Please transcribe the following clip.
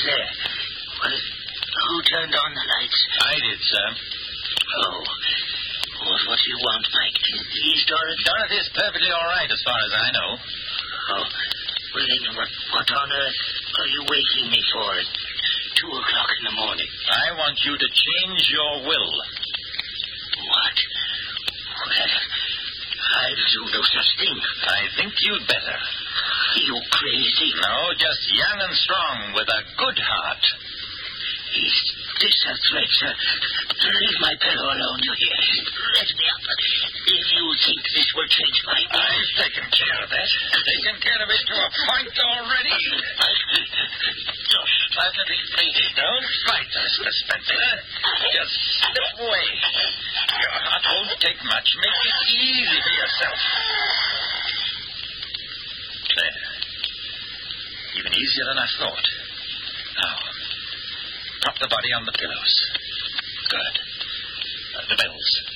there? Who turned on the lights? I did, sir. Oh. What do you want, Mike? Is Dorothy? Dorothy's perfectly all right as far as I know. Oh. Well, then, what on earth are you waking me for at 2 o'clock in the morning? I want you to change your will. What? Well, I'll do no such thing. I think you'd better. You crazy? No, just young and strong with a good heart. Is this a threat, sir? Leave my pillow alone, you hear? Let me up. If you think this will change my mind... I've taken care of that. Taken care of it to a point already. Let me be free. Don't fight, Mr. Spencer. Just slip away. Your heart won't take much. Make it easy for yourself. There. Even easier than I thought. Now, prop the body on the pillows. Good. The bells.